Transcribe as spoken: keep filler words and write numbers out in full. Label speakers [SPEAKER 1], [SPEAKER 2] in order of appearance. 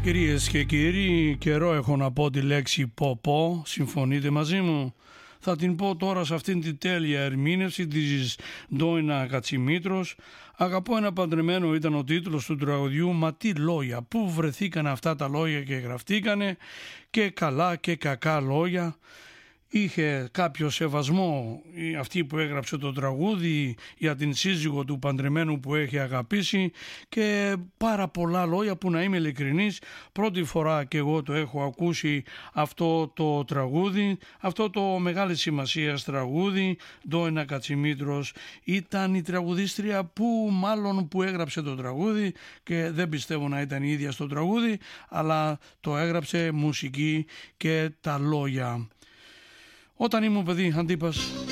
[SPEAKER 1] Κυρίες και κύριοι, καιρό έχω να πω τη λέξη πω-πω, συμφωνείτε μαζί μου? Θα την πω τώρα σε αυτήν την τέλεια ερμήνευση της Ντόινα Κατσιμήτρος. Αγαπώ ένα παντρεμένο ήταν ο τίτλος του τραγουδιού. Μα τι λόγια, πού βρεθήκαν αυτά τα λόγια και γραφτήκανε, και καλά και κακά λόγια. Είχε κάποιο σεβασμό αυτή που έγραψε το τραγούδι για την σύζυγο του παντρεμένου που έχει αγαπήσει, και πάρα πολλά λόγια που, να είμαι ειλικρινής, πρώτη φορά και εγώ το έχω ακούσει αυτό το τραγούδι, αυτό το μεγάλη σημασία τραγούδι. Ντόινα Κατσιμήτρος ήταν η τραγουδίστρια που μάλλον που έγραψε το τραγούδι, και δεν πιστεύω να ήταν η ίδια στο τραγούδι, αλλά το έγραψε μουσική και τα λόγια. Όταν ήμουν παιδί, Αντίπας.